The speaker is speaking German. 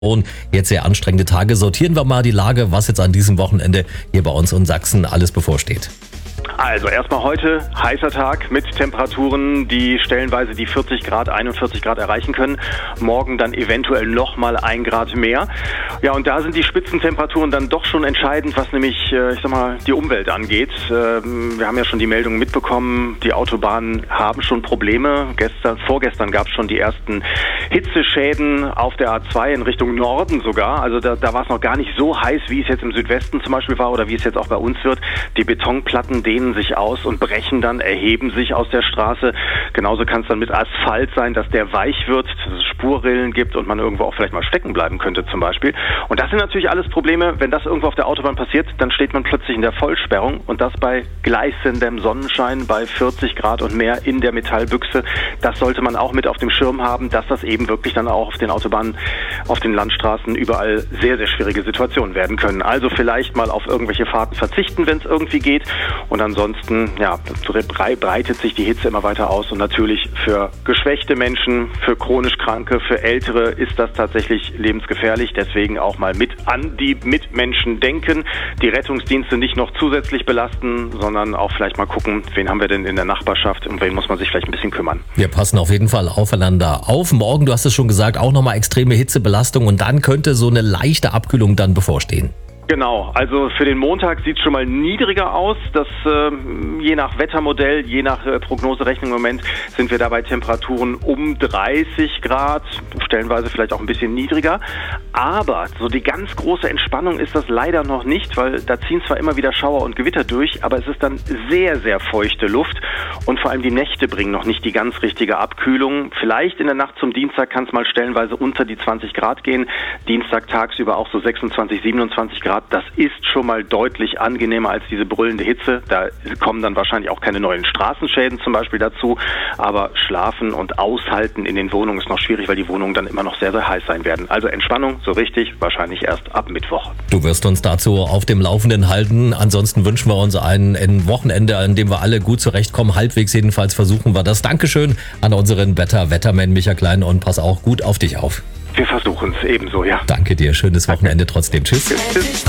Und jetzt sehr anstrengende Tage. Sortieren wir mal die Lage, was jetzt an diesem Wochenende hier bei uns in Sachsen alles bevorsteht. Also erstmal heute heißer Tag mit Temperaturen, die stellenweise die 40 Grad, 41 Grad erreichen können. Morgen dann eventuell nochmal 1 Grad mehr. Ja, und da sind die Spitzentemperaturen dann doch schon entscheidend, was nämlich, die Umwelt angeht. Wir haben ja schon die Meldungen mitbekommen, die Autobahnen haben schon Probleme. Vorgestern gab es schon die ersten Hitzeschäden auf der A2 in Richtung Norden sogar. Also da war es noch gar nicht so heiß, wie es jetzt im Südwesten zum Beispiel war oder wie es jetzt auch bei uns wird. Die Betonplatten dehnen sich aus und brechen dann, erheben sich aus der Straße. Genauso kann es dann mit Asphalt sein, dass der weich wird, dass es Spurrillen gibt und man irgendwo auch vielleicht mal stecken bleiben könnte zum Beispiel. Und das sind natürlich alles Probleme. Wenn das irgendwo auf der Autobahn passiert, dann steht man plötzlich in der Vollsperrung und das bei gleißendem Sonnenschein, bei 40 Grad und mehr in der Metallbüchse. Das sollte man auch mit auf dem Schirm haben, dass das eben wirklich dann auch auf den Autobahnen, auf den Landstraßen überall sehr, sehr schwierige Situationen werden können. Also vielleicht mal auf irgendwelche Fahrten verzichten, wenn es irgendwie geht. Und ansonsten, breitet sich die Hitze immer weiter aus. Und natürlich für geschwächte Menschen, für chronisch Kranke, für Ältere ist das tatsächlich lebensgefährlich. Deswegen auch mal mit an die Mitmenschen denken. Die Rettungsdienste nicht noch zusätzlich belasten, sondern auch vielleicht mal gucken, wen haben wir denn in der Nachbarschaft und wen muss man sich vielleicht ein bisschen kümmern. Wir passen auf jeden Fall aufeinander auf. Morgen, du hast es schon gesagt, auch nochmal extreme Hitzebelastung und dann könnte so eine leichte Abkühlung dann bevorstehen. Genau, also für den Montag sieht es schon mal niedriger aus. Das je nach Wettermodell, je nach Prognoserechnung im Moment sind wir da bei Temperaturen um 30 Grad, stellenweise vielleicht auch ein bisschen niedriger. Aber so die ganz große Entspannung ist das leider noch nicht, weil da ziehen zwar immer wieder Schauer und Gewitter durch, aber es ist dann sehr, sehr feuchte Luft und vor allem die Nächte bringen noch nicht die ganz richtige Abkühlung. Vielleicht in der Nacht zum Dienstag kann es mal stellenweise unter die 20 Grad gehen. Dienstag tagsüber auch so 26, 27 Grad. Das ist schon mal deutlich angenehmer als diese brüllende Hitze. Da kommen dann wahrscheinlich auch keine neuen Straßenschäden zum Beispiel dazu. Aber Schlafen und Aushalten in den Wohnungen ist noch schwierig, weil die Wohnungen dann immer noch sehr, sehr heiß sein werden. Also Entspannung so richtig wahrscheinlich erst ab Mittwoch. Du wirst uns dazu auf dem Laufenden halten. Ansonsten wünschen wir uns ein Wochenende, an dem wir alle gut zurechtkommen. Halbwegs jedenfalls versuchen wir das. Dankeschön an unseren Wetterman Michael Klein und pass auch gut auf dich auf. Wir versuchen es ebenso, ja. Danke dir. Schönes Wochenende trotzdem. Tschüss. Tschüss.